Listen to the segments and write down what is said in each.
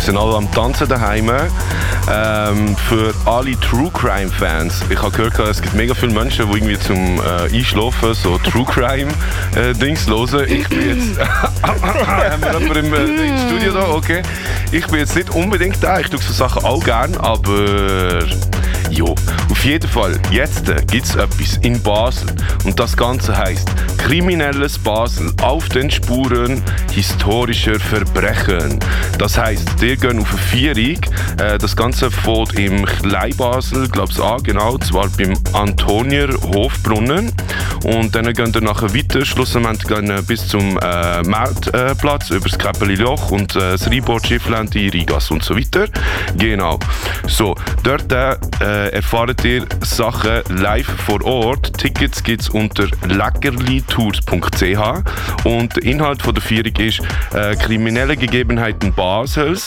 sind alle am Tanzen daheim. Für alle True Crime Fans. Ich habe gehört, es gibt mega viele Menschen, die irgendwie zum Einschlafen so True Crime Dings hören. Ich bin jetzt... haben wir jemanden im Studio da? Okay. Ich bin jetzt nicht unbedingt da. Ich tue so Sachen auch gern, aber... Jo, auf jeden Fall, jetzt gibt es etwas in Basel und das Ganze heisst Kriminelles Basel auf den Spuren historischer Verbrechen. Das heisst, die gehen auf eine Feierung, das Ganze fängt im Kleinbasel, glaube ich, an, genau, zwar beim Antonier Hofbrunnen und dann gehen wir nachher weiter, schlussendlich gehen bis zum Marktplatz, über das Käppeli-Loch und das Rheinbord-Schiffland, die Rigas und so weiter. Genau. So, dort erfahrt ihr Sachen live vor Ort. Tickets gibt es unter leckerlitours.ch und der Inhalt von der Feierung ist kriminelle Gegebenheiten Basels,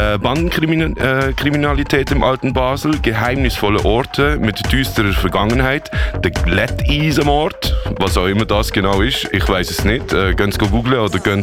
Bandenkriminalität im alten Basel, geheimnisvolle Orte mit düsterer Vergangenheit, der Glätteisenmord, was auch immer das genau ist, ich weiß es nicht. Geht es googlen oder geht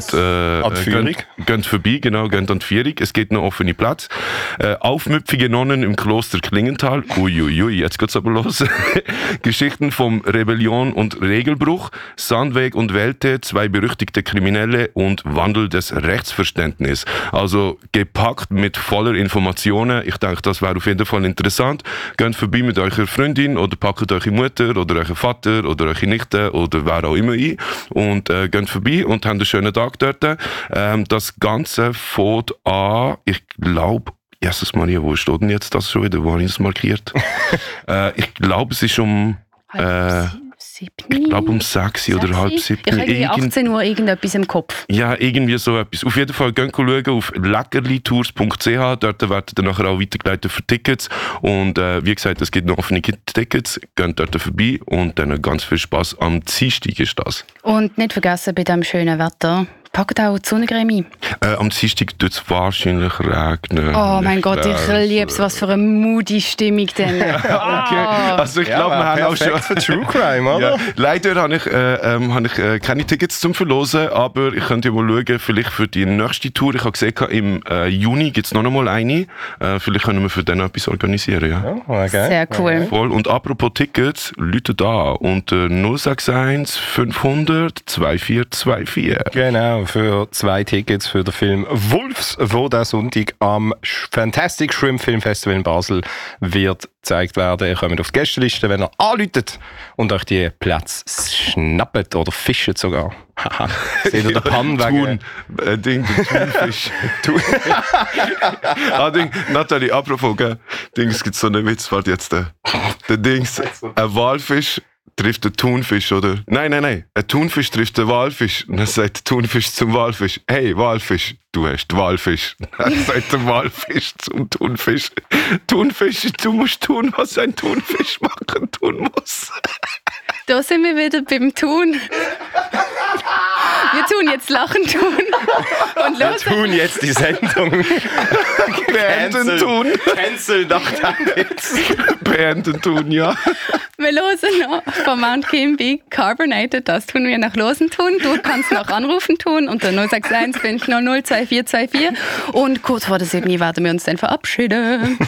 vorbei, genau, geht an die Feierung. Es gibt noch offene Plätze. Aufmüpfige Nonnen im Kloster Klingenthal. Uiuiui, jetzt geht's aber los. Geschichten vom Rebellion und Regelbruch, Sandweg und Welte, 2 berüchtigte Kriminelle und Wandel des Rechtsverständnisses. Also gepackt mit voller Informationen. Ich denke, das wäre auf jeden Fall interessant. Geht vorbei mit eurer Freundin oder packt eure Mutter oder euren Vater oder eure Nichte oder wer auch immer ein und geht vorbei und habt einen schönen Tag dort. Das Ganze fängt an, ich glaube, Jesus Maria, wo steht denn jetzt das schon wieder? Wo habe ich es markiert? Ich glaube, es ist um... ich glaube um 6 oder halb 7. Ich habe irgendwie 18 Uhr irgendetwas im Kopf. Ja, irgendwie so etwas. Auf jeden Fall geht schauen auf leckerlitours.ch. Dort werden dann nachher auch weitergeleitet für Tickets. Und wie gesagt, es gibt noch offene Tickets. Geht dort vorbei und dann ganz viel Spass. Am Dienstag ist das. Und nicht vergessen, bei diesem schönen Wetter, packt auch die Sonnencreme ein. Am Dienstag tut es wahrscheinlich regnen. Oh mein Gott, ich liebe es. Was für eine moody Stimmung denn. Okay, also ich glaube, wir haben auch schon... für True Crime, oder? Ja. Leider habe ich keine Tickets zum Verlosen, aber ich könnte ja mal schauen, vielleicht für die nächste Tour. Ich habe gesehen, im Juni gibt es noch einmal eine. Vielleicht können wir für den etwas organisieren. Ja. Okay. Sehr cool. Voll. Und apropos Tickets, Leute da unter 061 500 2424. Genau, für 2 Tickets für den Film Wolfs, wo der Sonntag am Fantastic Shrimp Film Festival in Basel wird gezeigt werden. Ihr kommt auf die Gästeliste, wenn ihr anruft und euch die Plätze schnappt oder fischt sogar. Haha. Seht ihr den Pannenwagen? Thunfisch. Nathalie, apropos, gell? Es gibt so einen Witz, warte jetzt. Der Dings, ein Walfisch trifft einen Thunfisch, oder? Nein. Ein Thunfisch trifft einen Walfisch. Und dann sagt der Thunfisch zum Walfisch: Hey, Walfisch, du hast Walfisch. Dann sagt der Walfisch zum Thunfisch: Thunfisch, du musst tun, was ein Thunfisch machen tun muss. Da sind wir wieder beim Tun. Wir tun jetzt Lachen tun. Und Wir tun jetzt die Sendung. Beenden tun. Cancel nach dem Witz. Beenden tun, ja. wir hören noch von Mount Kimby Carbonated. Das tun wir nach Losen tun. Du kannst noch anrufen tun unter 061 500 2424. Und kurz vor der 7 werden wir uns dann verabschieden.